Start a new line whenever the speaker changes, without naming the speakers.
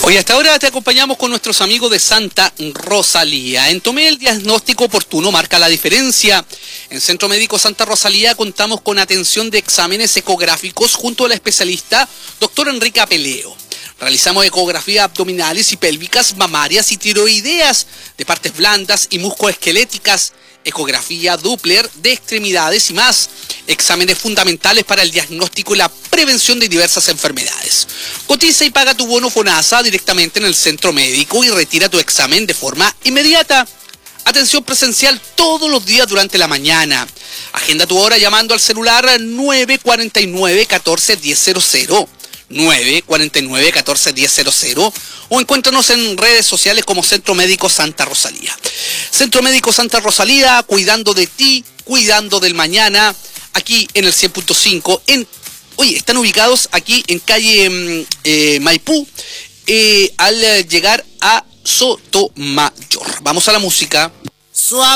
Hoy hasta ahora te acompañamos con nuestros amigos de Santa Rosalía. En Tomé el diagnóstico oportuno marca la diferencia. En Centro Médico Santa Rosalía contamos con atención de exámenes ecográficos junto a la especialista doctor Enrique Apeleo. Realizamos ecografías abdominales y pélvicas, mamarias y tiroideas de partes blandas y musculoesqueléticas, ecografía Doppler de extremidades y más. Exámenes fundamentales para el diagnóstico y la prevención de diversas enfermedades. Cotiza y paga tu bono FONASA directamente en el centro médico y retira tu examen de forma inmediata. Atención presencial todos los días durante la mañana. Agenda tu hora llamando al celular 949-14-1000. 949-14-1000 o encuéntranos en redes sociales como Centro Médico Santa Rosalía. Centro Médico Santa Rosalía, cuidando de ti, cuidando del mañana, aquí en el 100.5. Están ubicados aquí en calle Maipú, al llegar a Sotomayor. Vamos a la música.